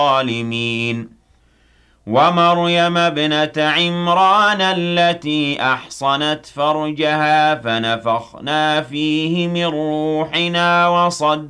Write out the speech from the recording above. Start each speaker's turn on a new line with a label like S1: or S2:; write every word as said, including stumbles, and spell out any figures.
S1: الظالمين ومريم ابنة عمران التي أحصنت فرجها فنفخنا فيه من روحنا وصد